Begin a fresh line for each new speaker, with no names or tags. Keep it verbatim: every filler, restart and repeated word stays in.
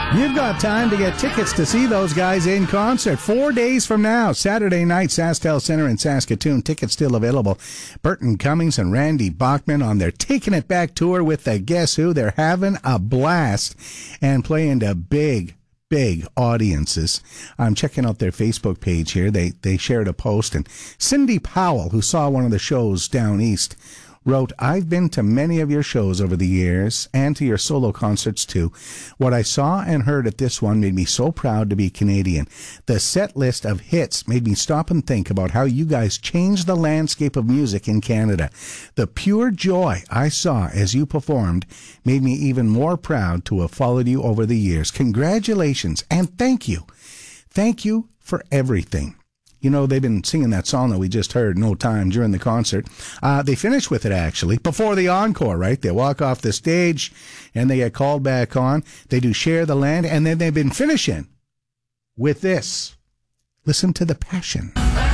You've got time to get tickets to see those guys in concert. Four days from now, Saturday night, SaskTel Center in Saskatoon. Tickets still available. Burton Cummings and Randy Bachman on their Taking It Back tour with the Guess Who. They're having a blast and playing to big, big audiences. I'm checking out their Facebook page here. They they shared a post, and Cindy Powell, who saw one of the shows down east, wrote, "I've been to many of your shows over the years and to your solo concerts too. What I saw and heard at this one made me so proud to be Canadian. The set list of hits made me stop and think about how you guys changed the landscape of music in Canada. The pure joy I saw as you performed made me even more proud to have followed you over the years. Congratulations and thank you. Thank you for everything." You know, they've been singing that song that we just heard, No Time, during the concert. Uh, they finish with it, actually, before the encore, right? They walk off the stage, and they get called back on. They do Share the Land, and then they've been finishing with this. Listen to the passion.